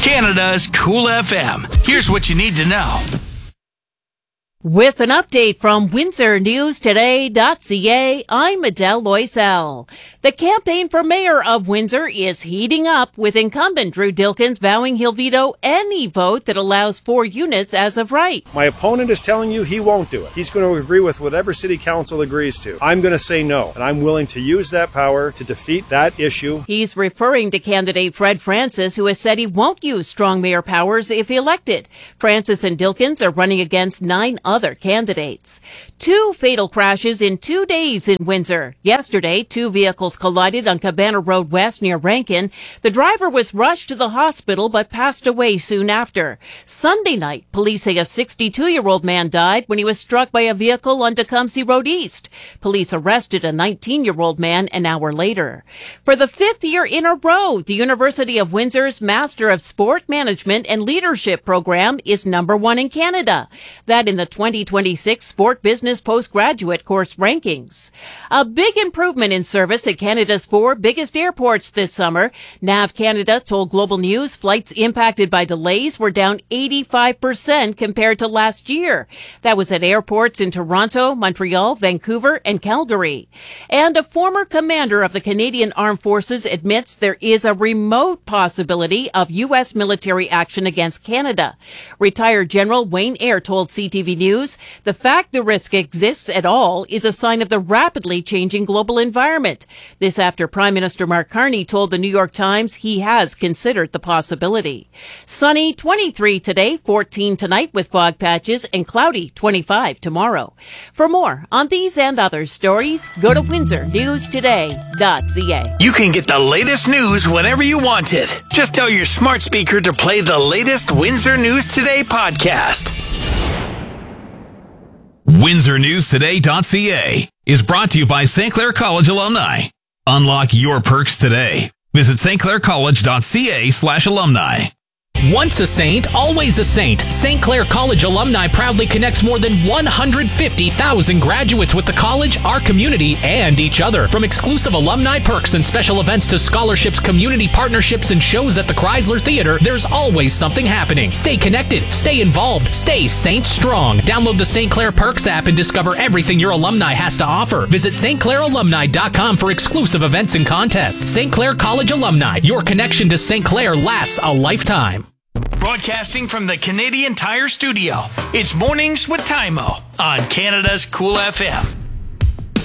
Canada's Cool FM. Here's what you need to know. With an update from WindsorNewsToday.ca, I'm Adele Loisel. The campaign for mayor of Windsor is heating up, with incumbent Drew Dilkens vowing he'll veto any vote that allows 4 units as of right. My opponent is telling you he won't do it. He's going to agree with whatever city council agrees to. I'm going to say no, and I'm willing to use that power to defeat that issue. He's referring to candidate Fred Francis, who has said he won't use strong mayor powers if elected. Francis and Dilkens are running against 9 other candidates. 2 fatal crashes in 2 days in Windsor. Yesterday, 2 vehicles collided on Cabana Road West near Rankin. The driver was rushed to the hospital but passed away soon after. Sunday night, police say a 62-year-old man died when he was struck by a vehicle on Tecumseh Road East. Police arrested a 19-year-old man an hour later. For the 5th year in a row, the University of Windsor's Master of Sport Management and Leadership program is #1 in Canada. That in the 2026 Sport Business Postgraduate Course rankings. A big improvement in service at Canada's 4 biggest airports this summer. NAV Canada told Global News flights impacted by delays were down 85% compared to last year. That was at airports in Toronto, Montreal, Vancouver, and Calgary. And a former commander of the Canadian Armed Forces admits there is a remote possibility of U.S. military action against Canada. Retired General Wayne Eyre told CTV News the fact the risk exists at all is a sign of the rapidly changing global environment. This after Prime Minister Mark Carney told the New York Times he has considered the possibility. Sunny, 23 today, 14 tonight with fog patches, and cloudy, 25 tomorrow. For more on these and other stories, go to WindsorNewsToday.ca. You can get the latest news whenever you want it. Just tell your smart speaker to play the latest Windsor News Today podcast. WindsorNewsToday.ca is brought to you by St. Clair College alumni. Unlock your perks today. Visit stclaircollege.ca/alumni. Once a saint, always a saint. St. Clair College alumni proudly connects more than 150,000 graduates with the college, our community, and each other. From exclusive alumni perks and special events to scholarships, community partnerships, and shows at the Chrysler Theater, there's always something happening. Stay connected, stay involved, stay Saint Strong. Download the St. Clair Perks app and discover everything your alumni has to offer. Visit stclairalumni.com for exclusive events and contests. St. Clair College alumni, your connection to St. Clair lasts a lifetime. Broadcasting from the Canadian Tire Studio, it's Mornings with Tymo on Canada's Cool FM.